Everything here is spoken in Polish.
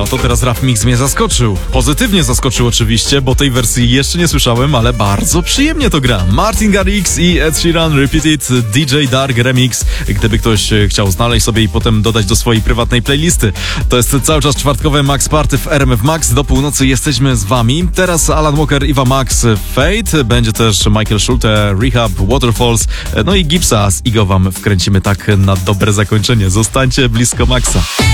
a to teraz Rap Mix mnie zaskoczył. Pozytywnie zaskoczył oczywiście, bo tej wersji jeszcze nie słyszałem, ale bardzo przyjemnie to gra. Martin Garrix i Ed Sheeran Repeated DJ Dark Remix. Gdyby ktoś chciał znaleźć sobie i potem dodać do swojej prywatnej playlisty. To jest cały czas czwartkowe Max Party w RMF Max. Do północy jesteśmy z wami. Teraz Alan Walker, Eva Max, Fate. Będzie też Michael Schulte, Rehab, Waterfalls. No i Gipsa z Igo wam wkręcimy tak na dobre zakończenie. Zostańcie blisko Maxa.